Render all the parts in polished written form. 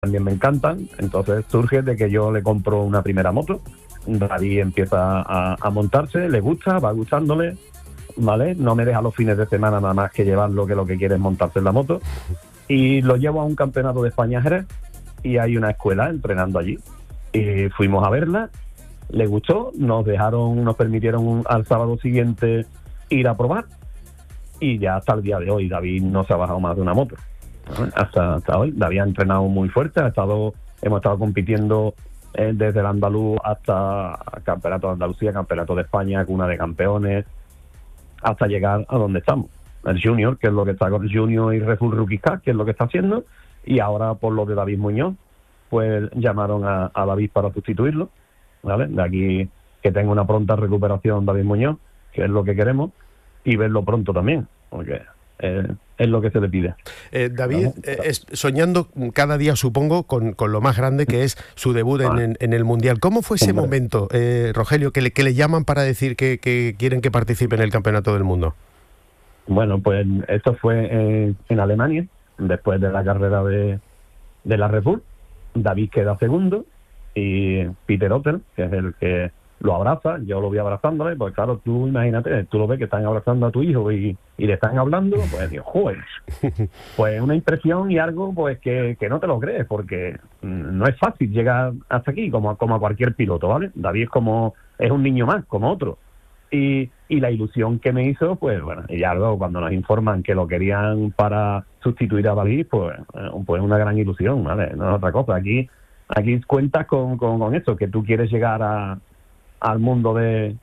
también me encantan, entonces surge de que yo le compro una primera moto, David empieza a montarse, le gusta, va gustándole, ¿vale? No me deja los fines de semana nada más que llevarlo, que lo que quiere es montarse en la moto, y lo llevo a un campeonato de España en Jerez, y hay una escuela entrenando allí, y fuimos a verla, le gustó, nos permitieron al sábado siguiente ir a probar, y ya hasta el día de hoy David no se ha bajado más de una moto. Hasta hoy. David ha entrenado muy fuerte, hemos estado compitiendo desde el andaluz hasta campeonato de Andalucía, campeonato de España, cuna de campeones, hasta llegar a donde estamos. El Junior, que es lo que está con el Junior, y Red Bull Rookie Cup, que es lo que está haciendo, y ahora por lo de David Muñoz, pues llamaron a David para sustituirlo, ¿vale? De aquí que tenga una pronta recuperación David Muñoz, que es lo que queremos, y verlo pronto también, porque es lo que se le pide. David, soñando cada día, supongo, con lo más grande que es su debut en el Mundial. ¿Cómo fue ese momento, Rogelio, que le llaman para decir que quieren que participe en el Campeonato del Mundo? Bueno, pues esto fue en Alemania, después de la carrera de la Red Bull. David queda segundo y Peter Otter, que es el que lo abraza, yo lo voy abrazándole, pues claro, tú imagínate, tú lo ves que están abrazando a tu hijo y le están hablando, pues digo, joder, pues una impresión y algo pues que no te lo crees, porque no es fácil llegar hasta aquí, como a cualquier piloto, ¿vale? David es un niño más, como otro, y la ilusión que me hizo, pues bueno, y ya luego cuando nos informan que lo querían para sustituir a David, pues una gran ilusión, ¿vale? No es otra cosa, aquí cuentas con eso, que tú quieres llegar al mundo de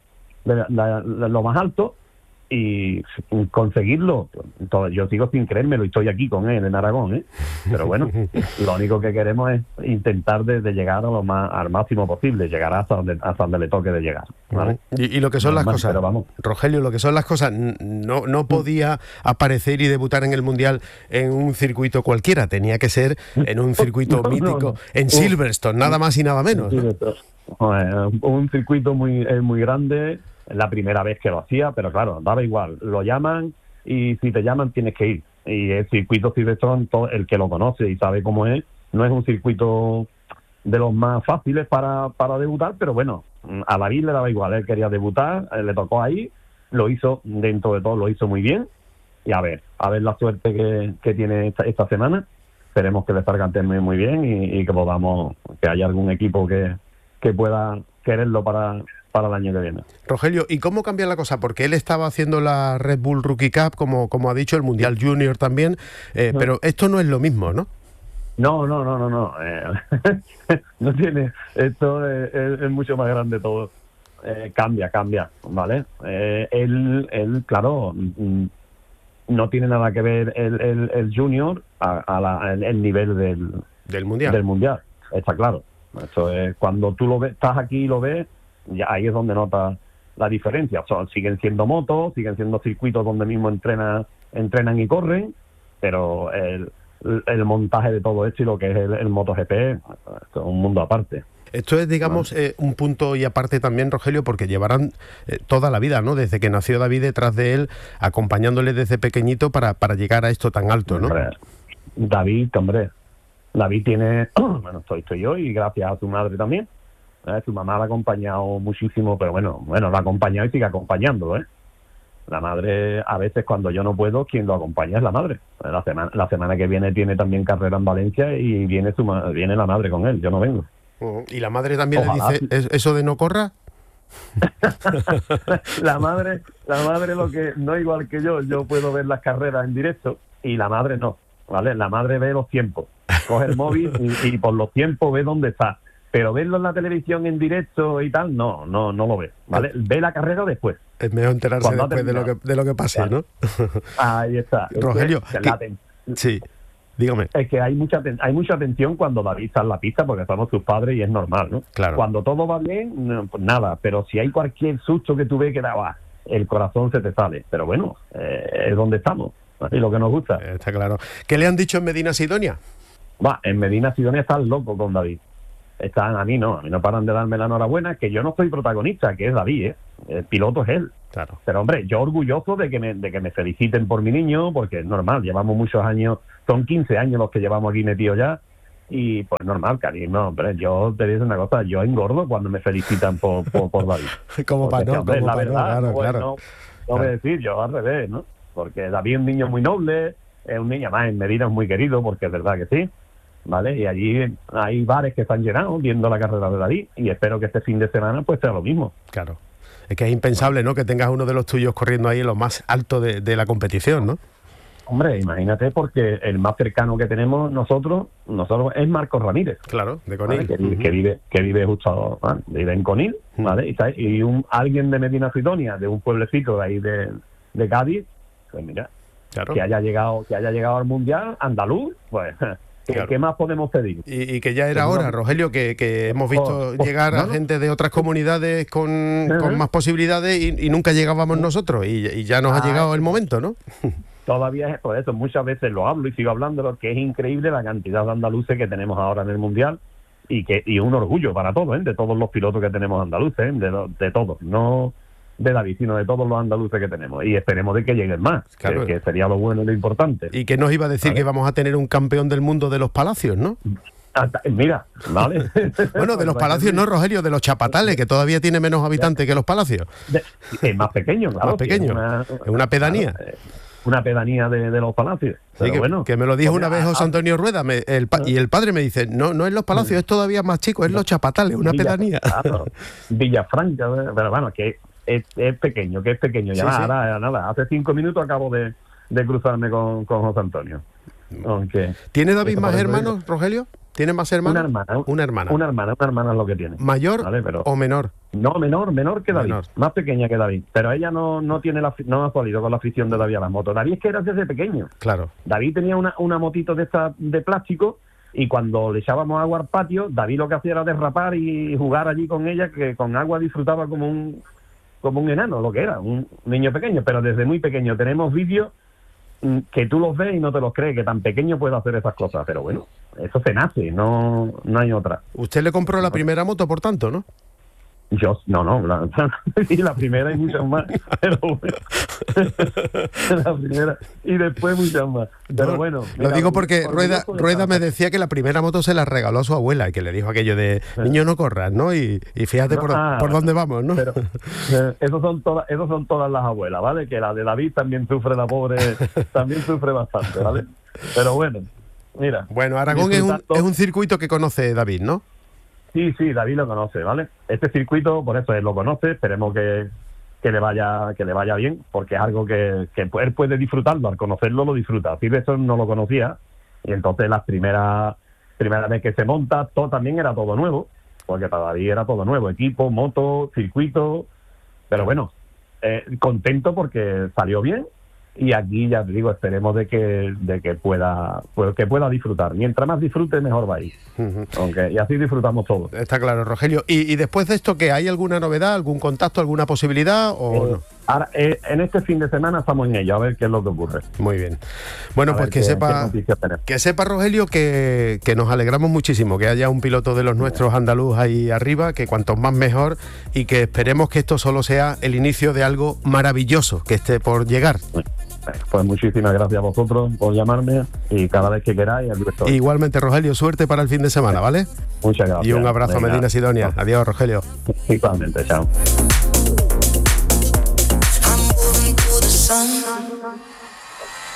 lo más alto y conseguirlo. Entonces, yo sigo sin creérmelo y estoy aquí con él en Aragón, pero bueno, lo único que queremos es intentar de llegar al máximo posible, llegar hasta donde le toque de llegar, ¿vale? Y lo que son las cosas, pero vamos. Rogelio, lo que son las cosas, no podía aparecer y debutar en el Mundial en un circuito cualquiera, tenía que ser en un circuito mítico, en Silverstone, nada más y nada menos, ¿no? Un circuito muy grande, la primera vez que lo hacía, pero claro, daba igual, lo llaman y si te llaman tienes que ir. Y el circuito Silverstone, el que lo conoce y sabe cómo es, no es un circuito de los más fáciles para debutar, pero bueno, a David le daba igual, él quería debutar, le tocó ahí, lo hizo, dentro de todo lo hizo muy bien, y a ver la suerte que tiene esta semana. Esperemos que le salga muy bien y que podamos, que haya algún equipo que pueda quererlo para el año que viene. Rogelio, ¿y cómo cambia la cosa? Porque él estaba haciendo la Red Bull Rookie Cup, como ha dicho, el Mundial Junior también, pero esto no es lo mismo, ¿no? No. No tiene, esto es mucho más grande todo. Cambia, ¿vale? Él, claro, no tiene nada que ver el Junior el nivel del Mundial. Del Mundial, está claro. Eso es, cuando tú lo ves, estás aquí y lo ves, ya ahí es donde notas la diferencia. Siguen siendo motos, siguen siendo circuitos donde mismo entrenan y corren, pero el montaje de todo esto y lo que es el MotoGP es un mundo aparte. Esto es, digamos, un punto y aparte también, Rogelio, porque llevarán toda la vida, ¿no? Desde que nació David detrás de él, acompañándole desde pequeñito para llegar a esto tan alto, ¿no? David tiene, bueno, estoy yo y gracias a su madre también. Su mamá la ha acompañado muchísimo, pero bueno, la ha acompañado y sigue acompañándolo, La madre, a veces cuando yo no puedo, quien lo acompaña es la madre. La semana que viene tiene también carrera en Valencia y viene la madre con él, yo no vengo. ¿Y la madre también ojalá le dice eso de no corra? La madre lo que no igual que yo puedo ver las carreras en directo y la madre no, ¿vale? La madre ve los tiempos, coge el móvil y por los tiempos ve dónde está, pero verlo en la televisión en directo y tal, no lo ve, ¿vale? Ve la carrera después. Es mejor enterarse después de lo que pase, ¿vale? ¿No? Ahí está. Rogelio, sí. Dígame. Es que hay mucha tensión cuando David está en la pista porque somos sus padres y es normal, ¿no? Claro. Cuando todo va bien, pues nada, pero si hay cualquier susto que tú ves que el corazón se te sale. Pero bueno, es donde estamos, y lo que nos gusta. Está claro. ¿Qué le han dicho en Medina Sidonia? En Medina Sidonia están locos con David. A mí no paran de darme la enhorabuena, que yo no soy protagonista, que es David, el piloto es él. Claro. Pero hombre, yo orgulloso de que me feliciten por mi niño, porque es normal, llevamos muchos años, son 15 años los que llevamos aquí metidos ya, y pues normal, cariño, hombre, yo te digo una cosa, yo engordo cuando me felicitan por David. Como para no, hombre, como la para verdad, no, no, claro. no voy a decir, yo al revés, ¿no? Porque David es un niño muy noble, es un niño más en Medina, es muy querido, porque es verdad que sí, ¿vale? Y allí hay bares que están llenados viendo la carrera de David, y espero que este fin de semana pues sea lo mismo. Claro. Es que es impensable, ¿no?, que tengas uno de los tuyos corriendo ahí en lo más alto de la competición, ¿no? Hombre, imagínate, porque el más cercano que tenemos nosotros es Marcos Ramírez. Claro, de Conil. ¿Vale? Que vive justo, ¿vale? Vive en Conil, ¿vale? Y alguien de Medina Sidonia, de un pueblecito de ahí de Cádiz, pues mira, claro, que haya llegado al Mundial andaluz, pues claro. ¿qué más podemos pedir? Y que ya era hora, Rogelio, que hemos visto llegar a gente de otras comunidades con más posibilidades y nunca llegábamos nosotros, y ya nos ha llegado el momento, ¿no? Todavía es por eso, muchas veces lo hablo y sigo hablándolo, que es increíble la cantidad de andaluces que tenemos ahora en el Mundial, y un orgullo para todos, de todos los pilotos que tenemos andaluces, de todos, no de David, sino de todos los andaluces que tenemos, y esperemos de que lleguen más, claro, que sería lo bueno y lo importante. Y que nos iba a decir, ¿vale?, que vamos a tener un campeón del mundo de los palacios, ¿no? Mira, ¿vale? Bueno, de los palacios no, Rogelio, de los chapatales, que todavía tiene menos habitantes que los palacios. Es más pequeño, claro. Más pequeño, es una pedanía. Claro, una pedanía de los palacios. Sí, que me lo dijo una vez José Antonio Rueda, y el padre me dice, no es los palacios, es todavía más chico, es los chapatales, una pedanía. Claro, Villafranca, pero bueno, que es pequeño, ya. Sí. Nada, hace 5 minutos acabo de cruzarme con José Antonio. Aunque, ¿tiene David más hermanos, Rogelio? ¿Tiene más hermanos? Una hermana es lo que tiene. ¿Mayor, ¿vale?, o menor? No, menor que David, más pequeña que David. Pero ella no ha salido con la afición de David a las motos. David es que era desde pequeño. Claro. David tenía una motito de plástico, y cuando le echábamos agua al patio, David lo que hacía era derrapar y jugar allí con ella, que con agua disfrutaba como un enano, lo que era, un niño pequeño. Pero desde muy pequeño tenemos vídeos que tú los ves y no te los crees, que tan pequeño puede hacer esas cosas, pero bueno, eso se nace, no hay otra. Usted le compró la primera moto, por tanto, ¿no? Yo, la primera y muchas más, pero bueno, la primera y después muchas más, pero bueno. Lo digo porque Rueda me decía que la primera moto se la regaló a su abuela, y que le dijo aquello de, niño, no corras, ¿no? Y fíjate por dónde vamos, ¿no? Pero esos son todas las abuelas, ¿vale? Que la de David también sufre, la pobre, también sufre bastante, ¿vale? Pero bueno, mira. Bueno, Aragón es un circuito que conoce David, ¿no? Sí, David lo conoce, ¿vale? Este circuito, por eso él lo conoce, esperemos que le vaya bien, porque es algo que él puede disfrutarlo, al conocerlo lo disfruta. Silverstone no lo conocía, y entonces la primera vez que se monta, también era todo nuevo, porque para David era todo nuevo, equipo, moto, circuito, pero bueno, contento porque salió bien. Y aquí, ya te digo, esperemos de que pueda disfrutar. Mientras más disfrute, mejor va a ir. Y así disfrutamos todos. Está claro, Rogelio. ¿Y después de esto, qué? ¿Hay alguna novedad, algún contacto, alguna posibilidad? O no? Ahora, en este fin de semana estamos en ello, a ver qué es lo que ocurre. Muy bien. Bueno, pues que sepa, Rogelio, que nos alegramos muchísimo, que haya un piloto de los nuestros andaluz ahí arriba, que cuantos más mejor, y que esperemos que esto solo sea el inicio de algo maravilloso que esté por llegar. Pues muchísimas gracias a vosotros por llamarme, y cada vez que queráis, aquí estoy. Igualmente, Rogelio, suerte para el fin de semana, ¿vale? Muchas gracias. Y un abrazo a Medina Sidonia. Adiós, Rogelio. Igualmente, chao.